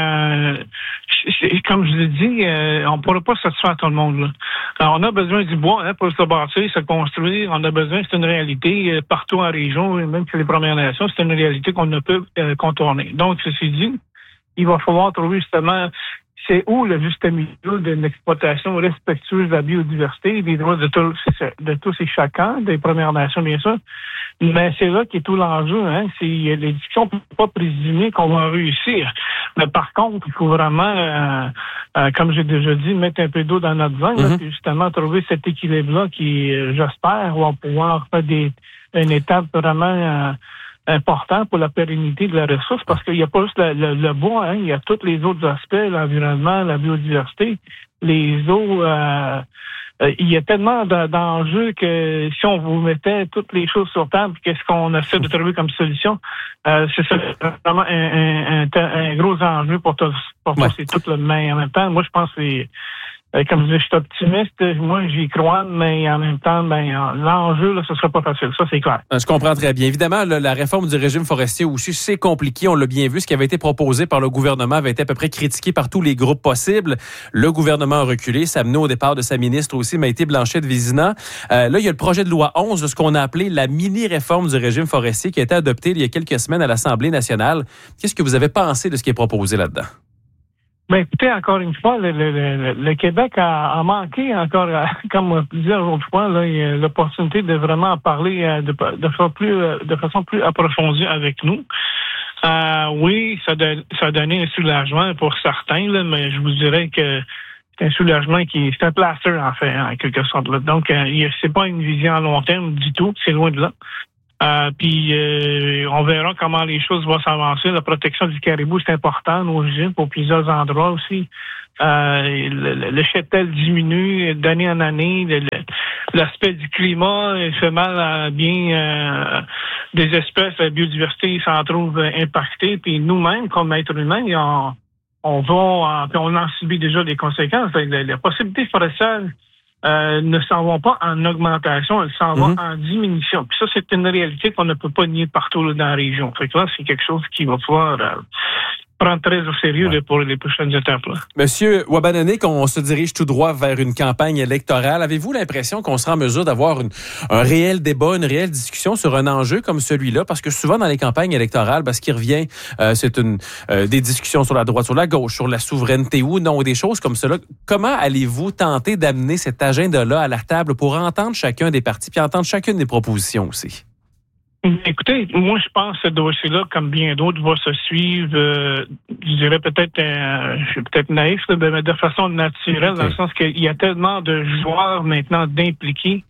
comme je l'ai dit, on ne pourra pas satisfaire tout le monde. Là. Alors, on a besoin du bois pour se bâtir, se construire. On a besoin, c'est une réalité partout en région, même chez les Premières Nations, c'est une réalité qu'on ne peut contourner. Donc, ceci dit, il va falloir trouver justement c'est où le juste milieu d'une exploitation respectueuse de la biodiversité, des droits de tous et chacun, des Premières Nations, bien sûr. Mais c'est là qu'est tout l'enjeu. Hein. Les discussions ne peuvent pas présumer qu'on va réussir. Mais par contre, il faut vraiment, comme j'ai déjà dit, mettre un peu d'eau dans notre vin, là, puis justement trouver cet équilibre-là qui, j'espère, va pouvoir faire une étape vraiment important pour la pérennité de la ressource, parce qu'il n'y a pas juste le bois, hein, il y a tous les autres aspects, l'environnement, la biodiversité, les eaux. Il y a tellement d'enjeux que si on vous mettait toutes les choses sur table, qu'est-ce qu'on essaie de trouver comme solution, c'est vraiment un gros enjeu pour tous et toutes. Mais en même temps, moi, je pense que c'est comme je dis, je suis optimiste, moi j'y crois, mais en même temps, l'enjeu, là, ce sera pas facile, ça c'est clair. Je comprends très bien. Évidemment, la réforme du régime forestier aussi, c'est compliqué, on l'a bien vu. Ce qui avait été proposé par le gouvernement avait été à peu près critiqué par tous les groupes possibles. Le gouvernement a reculé, ça a mené au départ de sa ministre aussi, Maïté Blanchet-Vézina. Là, il y a le projet de loi 11, ce qu'on a appelé la mini-réforme du régime forestier, qui a été adoptée il y a quelques semaines à l'Assemblée nationale. Qu'est-ce que vous avez pensé de ce qui est proposé là-dedans? Écoutez, encore une fois, le Québec a manqué encore, comme on disait l'autre fois, là, il y a l'opportunité de vraiment parler de façon plus approfondie avec nous. Oui, ça a donné un soulagement pour certains, là, mais je vous dirais que c'est un soulagement c'est un plaster, en fait, en quelque sorte. Là. Donc, c'est pas une vision à long terme du tout, c'est loin de là. Puis on verra comment les choses vont s'avancer. La protection du caribou, c'est important, nos gîtes, pour plusieurs endroits aussi. Le cheptel diminue d'année en année. L'aspect du climat fait mal à bien des espèces. La biodiversité s'en trouve impactée. Puis nous-mêmes, comme êtres humains, on en subit déjà les conséquences. La possibilité forestière ne s'en vont pas en augmentation, elles s'en vont en diminution. Puis ça, c'est une réalité qu'on ne peut pas nier partout là, dans la région. Fait que là, c'est quelque chose qui va falloir prendre très au sérieux là, pour les prochaines étapes. Là. Monsieur Wabananik, on se dirige tout droit vers une campagne électorale. Avez-vous l'impression qu'on sera en mesure d'avoir un réel débat, une réelle discussion sur un enjeu comme celui-là? Parce que souvent, dans les campagnes électorales, ce qui revient, c'est des discussions sur la droite, sur la gauche, sur la souveraineté ou non, des choses comme cela. Comment allez-vous tenter d'amener cet agenda-là à la table pour entendre chacun des partis puis entendre chacune des propositions aussi? Écoutez, moi, je pense que ce dossier-là, comme bien d'autres, va se suivre, je dirais peut-être, je suis peut-être naïf, mais de façon naturelle, dans le sens qu'il y a tellement de joueurs maintenant d'impliquer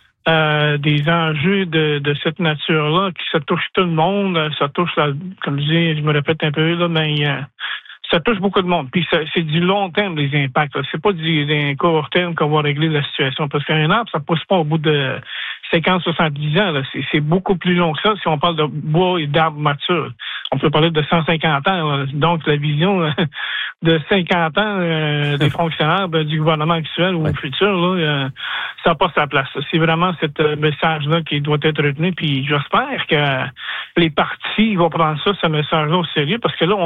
des enjeux de cette nature-là, qui ça touche tout le monde, ça touche, comme je dis, je me répète un peu, là, mais ça touche beaucoup de monde. Puis c'est du long terme, les impacts. Là. C'est pas du court terme qu'on va régler la situation. Parce qu'un arbre, ça pousse pas au bout de 50, 70 ans. Là. C'est beaucoup plus long que ça si on parle de bois et d'arbres matures. On peut parler de 150 ans. Là. Donc, la vision de 50 ans des fonctionnaires du gouvernement actuel ou futur, là, ça n'a pas sa place. C'est vraiment ce message-là qui doit être retenu. Puis j'espère que les partis vont prendre ce message-là au sérieux parce que là,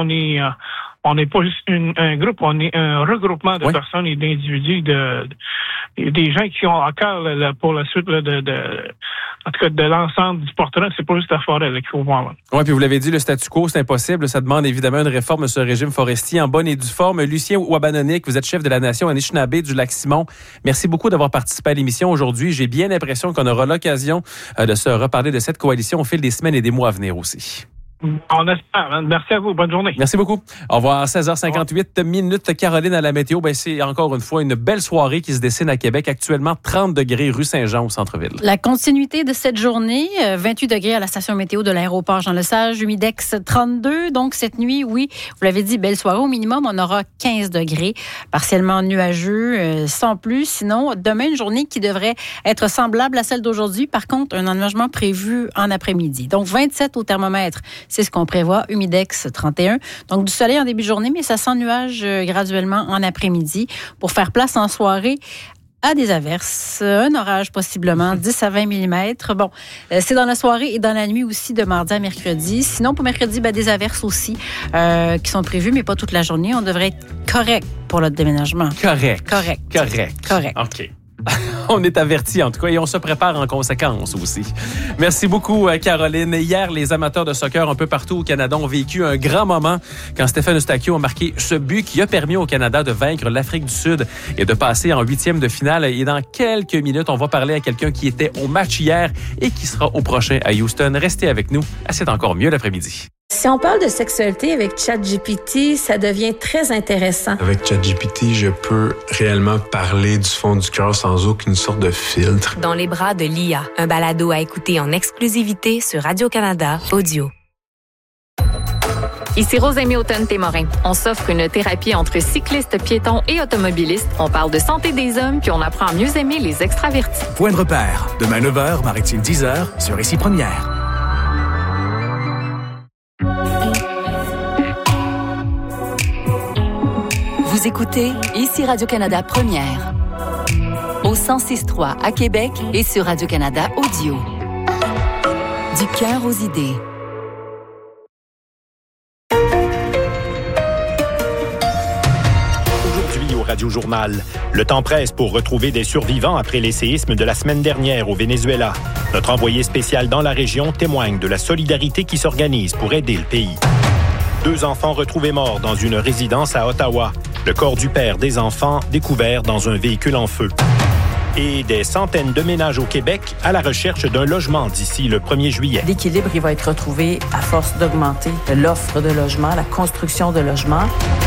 on n'est pas juste un groupe, on est un regroupement de personnes et d'individus, des gens qui ont à cœur pour la suite là, en tout cas de l'ensemble du portrait. C'est pas juste la forêt qu'il faut voir. Oui, puis vous l'avez dit, le statu quo, c'est impossible. Ça demande évidemment une réforme de ce régime forestier en bonne et due forme. Lucien Wabananik, vous êtes chef de la Nation Anishinaabe du Lac-Simon. Merci beaucoup d'avoir participé à l'émission aujourd'hui. J'ai bien l'impression qu'on aura l'occasion de se reparler de cette coalition au fil des semaines et des mois à venir aussi. On espère. Merci à vous. Bonne journée. Merci beaucoup. Au revoir. 16h58 minutes. Caroline à la météo. C'est encore une fois une belle soirée qui se dessine à Québec. Actuellement, 30 degrés rue Saint-Jean au centre-ville. La continuité de cette journée, 28 degrés à la station météo de l'aéroport Jean-Lesage, humidex 32. Donc, cette nuit, oui, vous l'avez dit, belle soirée. Au minimum, on aura 15 degrés, partiellement nuageux, sans plus. Sinon, demain, une journée qui devrait être semblable à celle d'aujourd'hui. Par contre, un enneigement prévu en après-midi. Donc, 27 au thermomètre. C'est ce qu'on prévoit. Humidex 31. Donc, du soleil en début de journée, mais ça s'ennuage graduellement en après-midi pour faire place en soirée à des averses, un orage possiblement, 10 à 20 mm. Bon, c'est dans la soirée et dans la nuit aussi de mardi à mercredi. Sinon, pour mercredi, des averses aussi qui sont prévues, mais pas toute la journée. On devrait être correct pour notre déménagement. Correct. Correct. OK. On est avertis, en tout cas, et on se prépare en conséquence aussi. Merci beaucoup, Caroline. Hier, les amateurs de soccer un peu partout au Canada ont vécu un grand moment quand Stéphane Eustáquio a marqué ce but qui a permis au Canada de vaincre l'Afrique du Sud et de passer en 8e de finale. Et dans quelques minutes, on va parler à quelqu'un qui était au match hier et qui sera au prochain à Houston. Restez avec nous. C'est encore mieux l'après-midi. Si on parle de sexualité avec ChatGPT, ça devient très intéressant. Avec ChatGPT, je peux réellement parler du fond du cœur sans aucune sorte de filtre. Dans les bras de l'IA, un balado à écouter en exclusivité sur Radio-Canada Audio. Ici Rosemée Automne-Témorin. On s'offre une thérapie entre cyclistes, piétons et automobilistes. On parle de santé des hommes, puis on apprend à mieux aimer les extravertis. Point de repère. Demain 9h, Maritime 10h, sur Ici Première. Vous écoutez Ici Radio-Canada Première. Au 106.3 à Québec et sur Radio-Canada Audio. Du cœur aux idées. Aujourd'hui au Radio-Journal, le temps presse pour retrouver des survivants après les séismes de la semaine dernière au Venezuela. Notre envoyé spécial dans la région témoigne de la solidarité qui s'organise pour aider le pays. 2 enfants retrouvés morts dans une résidence à Ottawa. Le corps du père des enfants découvert dans un véhicule en feu. Et des centaines de ménages au Québec à la recherche d'un logement d'ici le 1er juillet. L'équilibre, il va être retrouvé à force d'augmenter l'offre de logement, la construction de logements.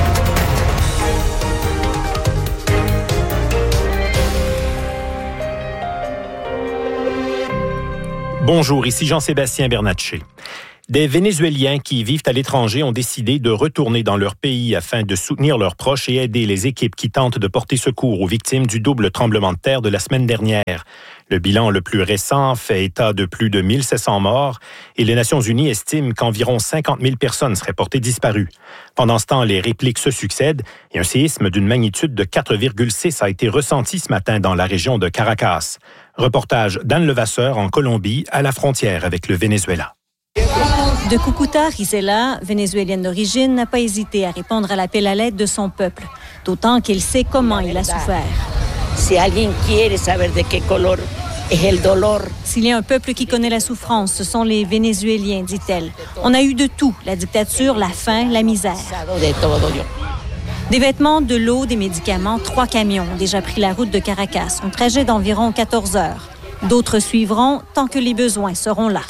Bonjour, ici Jean-Sébastien Bernatchez. Des Vénézuéliens qui vivent à l'étranger ont décidé de retourner dans leur pays afin de soutenir leurs proches et aider les équipes qui tentent de porter secours aux victimes du double tremblement de terre de la semaine dernière. Le bilan le plus récent fait état de plus de 1700 morts et les Nations unies estiment qu'environ 50 000 personnes seraient portées disparues. Pendant ce temps, les répliques se succèdent et un séisme d'une magnitude de 4,6 a été ressenti ce matin dans la région de Caracas. Reportage d'Anne Levasseur en Colombie, à la frontière avec le Venezuela. De Cucuta, Gisela, vénézuélienne d'origine, n'a pas hésité à répondre à l'appel à l'aide de son peuple, d'autant qu'il sait comment il a souffert. Si alguien quiere saber de qué color es el dolor. S'il y a un peuple qui connaît la souffrance, ce sont les Vénézuéliens, dit-elle. On a eu de tout, la dictature, la faim, la misère. Des vêtements, de l'eau, des médicaments, 3 camions ont déjà pris la route de Caracas, un trajet d'environ 14 heures. D'autres suivront tant que les besoins seront là.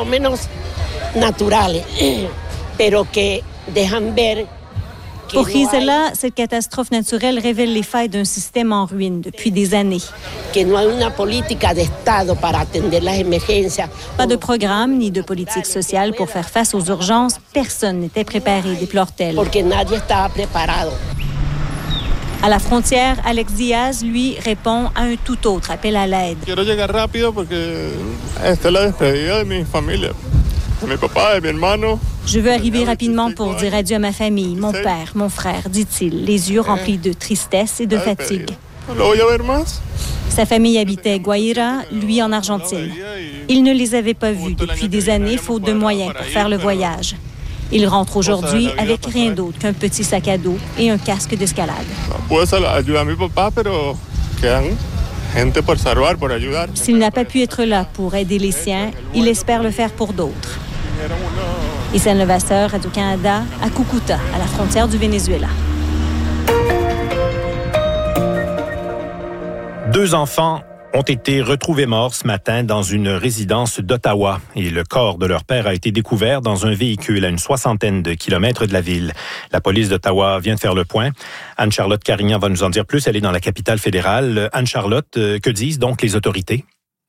Pour Gisela, cette catastrophe naturelle révèle les failles d'un système en ruine depuis des années. Pas de programme ni de politique sociale pour faire face aux urgences. Personne n'était préparé, déplore-t-elle. À la frontière, Alex Diaz, lui, répond à un tout autre appel à l'aide. Je veux arriver rapidement pour dire adieu à ma famille, mon père, mon frère, dit-il, les yeux remplis de tristesse et de fatigue. Sa famille habitait Guaira, lui en Argentine. Il ne les avait pas vus depuis des années, faute de moyens pour faire le voyage. Il rentre aujourd'hui avec rien d'autre qu'un petit sac à dos et un casque d'escalade. S'il n'a pas pu être là pour aider les siens, il espère le faire pour d'autres. Issa Levasseur, Radio-Canada, à Cucuta, à la frontière du Venezuela. 2 enfants ont été retrouvés morts ce matin dans une résidence d'Ottawa et le corps de leur père a été découvert dans un véhicule à une 60aine de kilomètres de la ville. La police d'Ottawa vient de faire le point. Anne-Charlotte Carignan va nous en dire plus. Elle est dans la capitale fédérale. Anne-Charlotte, que disent donc les autorités?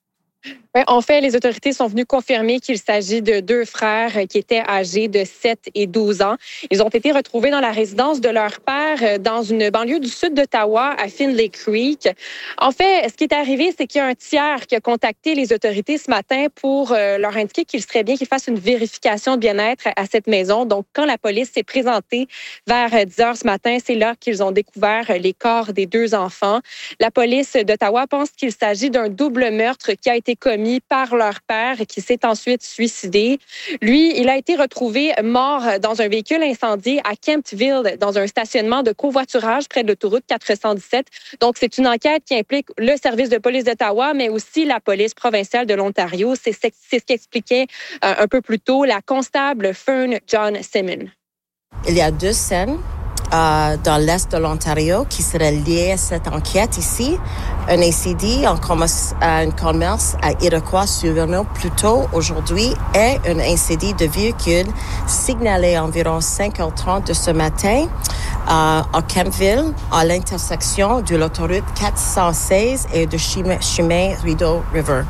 En fait, les autorités sont venues confirmer qu'il s'agit de 2 frères qui étaient âgés de 7 et 12 ans. Ils ont été retrouvés dans la résidence de leur père dans une banlieue du sud d'Ottawa, à Findlay Creek. En fait, ce qui est arrivé, c'est qu'il y a un tiers qui a contacté les autorités ce matin pour leur indiquer qu'il serait bien qu'ils fassent une vérification de bien-être à cette maison. Donc, quand la police s'est présentée vers 10 heures ce matin, c'est là qu'ils ont découvert les corps des 2 enfants. La police d'Ottawa pense qu'il s'agit d'un double meurtre qui a été commis par leur père qui s'est ensuite suicidé. Lui, il a été retrouvé mort dans un véhicule incendié à Kemptville, dans un stationnement de covoiturage près de l'autoroute 417. Donc, c'est une enquête qui implique le service de police d'Ottawa, mais aussi la police provinciale de l'Ontario. C'est ce qu'expliquait un peu plus tôt la constable Fern John Simon. Il y a 2 scènes dans l'est de l'Ontario qui seraient liées à cette enquête ici. Un ACD en commerce à Iroquois survenu plus tôt aujourd'hui et un ACD de véhicule signalé environ 5h30 de ce matin à Kemptville, à l'intersection de l'autoroute 416 et de chemin Rideau River.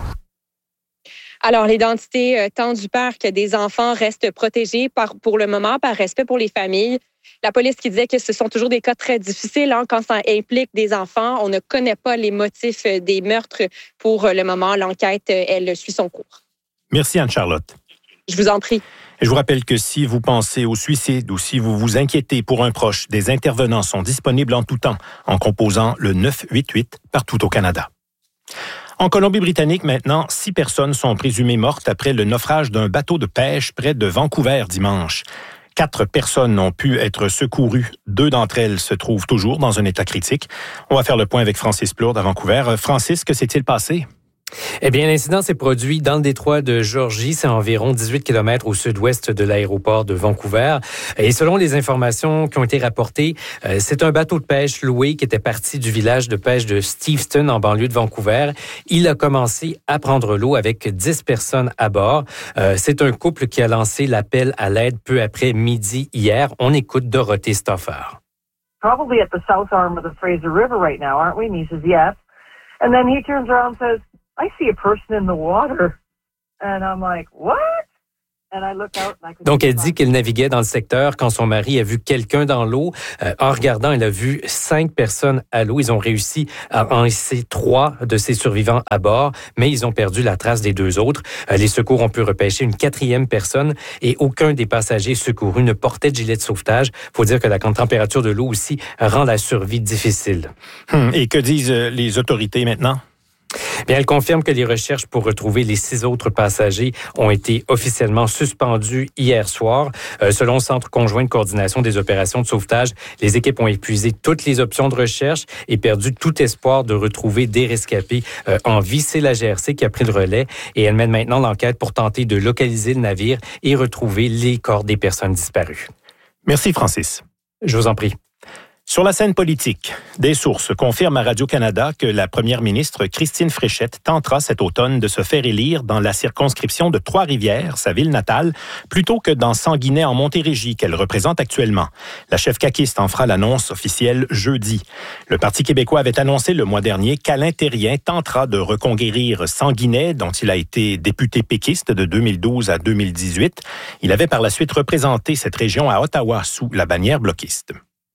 Alors, l'identité tant du père que des enfants reste protégée pour le moment par respect pour les familles. La police qui disait que ce sont toujours des cas très difficiles quand ça implique des enfants. On ne connaît pas les motifs des meurtres pour le moment. L'enquête, elle suit son cours. Merci Anne-Charlotte. Je vous en prie. Et je vous rappelle que si vous pensez au suicide ou si vous vous inquiétez pour un proche, des intervenants sont disponibles en tout temps en composant le 988 partout au Canada. En Colombie-Britannique, maintenant, 6 personnes sont présumées mortes après le naufrage d'un bateau de pêche près de Vancouver dimanche. 4 personnes ont pu être secourues. 2 d'entre elles se trouvent toujours dans un état critique. On va faire le point avec Francis Plourde à Vancouver. Francis, que s'est-il passé? Eh bien, l'incident s'est produit dans le détroit de Georgie. C'est environ 18 km au sud-ouest de l'aéroport de Vancouver. Et selon les informations qui ont été rapportées, c'est un bateau de pêche loué qui était parti du village de pêche de Steveston, en banlieue de Vancouver. Il a commencé à prendre l'eau avec 10 personnes à bord. C'est un couple qui a lancé l'appel à l'aide peu après midi hier. On écoute Dorothée Stoffer. Probably at the south arm of the Fraser River right now, aren't we? And he says, yes. And then he turns around and says, I see a person in the water. And I'm like, what? And I look out and I could... Donc, elle dit qu'elle naviguait dans le secteur quand son mari a vu quelqu'un dans l'eau. En regardant, elle a vu 5 personnes à l'eau. Ils ont réussi à en hisser 3 de ces survivants à bord, mais ils ont perdu la trace des 2 autres. Les secours ont pu repêcher une 4e personne et aucun des passagers secourus ne portait de gilet de sauvetage. Il faut dire que la température de l'eau aussi rend la survie difficile. Et que disent les autorités maintenant? Bien, elle confirme que les recherches pour retrouver les 6 autres passagers ont été officiellement suspendues hier soir. Selon le Centre conjoint de coordination des opérations de sauvetage, les équipes ont épuisé toutes les options de recherche et perdu tout espoir de retrouver des rescapés en vie. C'est la GRC qui a pris le relais et elle mène maintenant l'enquête pour tenter de localiser le navire et retrouver les corps des personnes disparues. Merci, Francis. Je vous en prie. Sur la scène politique, des sources confirment à Radio-Canada que la première ministre Christine Fréchette tentera cet automne de se faire élire dans la circonscription de Trois-Rivières, sa ville natale, plutôt que dans Sanguinet en Montérégie qu'elle représente actuellement. La chef caquiste en fera l'annonce officielle jeudi. Le Parti québécois avait annoncé le mois dernier qu'Alain Thérien tentera de reconquérir Sanguinet, dont il a été député péquiste de 2012 à 2018. Il avait par la suite représenté cette région à Ottawa sous la bannière bloquiste.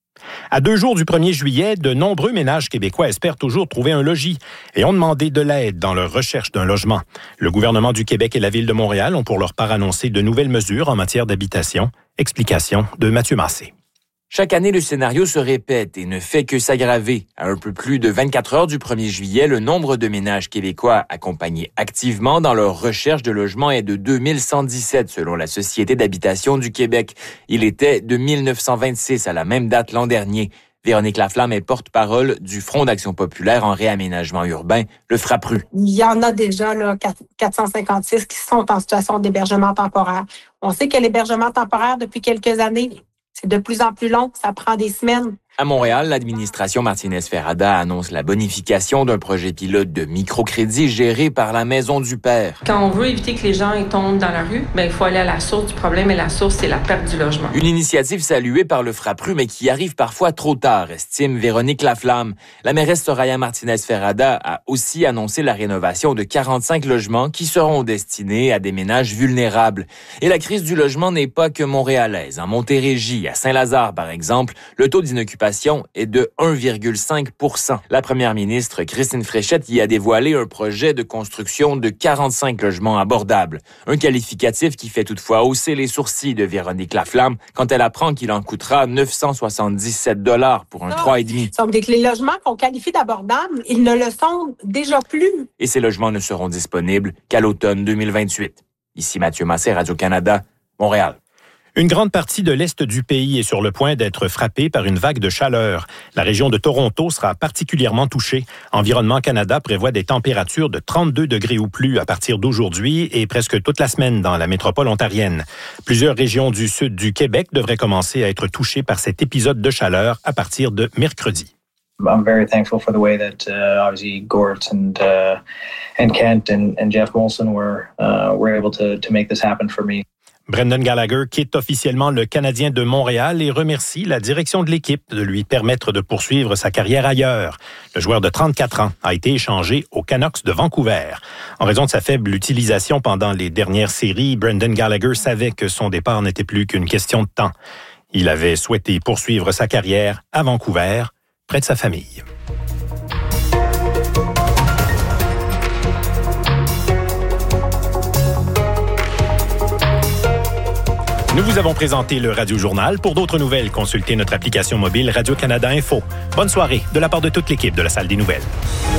À 2 jours du 1er juillet, de nombreux ménages québécois espèrent toujours trouver un logis et ont demandé de l'aide dans leur recherche d'un logement. Le gouvernement du Québec et la Ville de Montréal ont pour leur part annoncé de nouvelles mesures en matière d'habitation. Explication de Mathieu Massé. Chaque année, le scénario se répète et ne fait que s'aggraver. À un peu plus de 24 heures du 1er juillet, le nombre de ménages québécois accompagnés activement dans leur recherche de logement est de 2117 selon la Société d'habitation du Québec. Il était de 1926 à la même date l'an dernier. Véronique Laflamme est porte-parole du Front d'action populaire en réaménagement urbain, le FRAPRU. Il y en a déjà là, 456 qui sont en situation d'hébergement temporaire. On sait que l'hébergement temporaire, depuis quelques années, c'est de plus en plus long, ça prend des semaines. À Montréal, l'administration Martinez-Ferrada annonce la bonification d'un projet pilote de microcrédit géré par la Maison du Père. Quand on veut éviter que les gens tombent dans la rue, il faut aller à la source du problème et la source, c'est la perte du logement. Une initiative saluée par le FRAPRU, mais qui arrive parfois trop tard, estime Véronique Laflamme. La mairesse Soraya Martinez-Ferrada a aussi annoncé la rénovation de 45 logements qui seront destinés à des ménages vulnérables. Et la crise du logement n'est pas que montréalaise. En Montérégie, à Saint-Lazare par exemple, le taux d'inoccupation est de 1,5 %. La première ministre Christine Fréchette y a dévoilé un projet de construction de 45 logements abordables. Un qualificatif qui fait toutefois hausser les sourcils de Véronique Laflamme quand elle apprend qu'il en coûtera 977 $ pour un 3,5. Donc, les logements qu'on qualifie d'abordables, ils ne le sont déjà plus. Et ces logements ne seront disponibles qu'à l'automne 2028. Ici Mathieu Massé, Radio-Canada, Montréal. Une grande partie de l'Est du pays est sur le point d'être frappée par une vague de chaleur. La région de Toronto sera particulièrement touchée. Environnement Canada prévoit des températures de 32 degrés ou plus à partir d'aujourd'hui et presque toute la semaine dans la métropole ontarienne. Plusieurs régions du sud du Québec devraient commencer à être touchées par cet épisode de chaleur à partir de mercredi. I'm very thankful for the way that obviously Gort and Kent and Jeff Molson were able to make this happen for me. Brendan Gallagher quitte officiellement le Canadien de Montréal et remercie la direction de l'équipe de lui permettre de poursuivre sa carrière ailleurs. Le joueur de 34 ans a été échangé aux Canucks de Vancouver. En raison de sa faible utilisation pendant les dernières séries, Brendan Gallagher savait que son départ n'était plus qu'une question de temps. Il avait souhaité poursuivre sa carrière à Vancouver, près de sa famille. Nous vous avons présenté le Radio Journal. Pour d'autres nouvelles, consultez notre application mobile Radio-Canada Info. Bonne soirée de la part de toute l'équipe de la Salle des Nouvelles.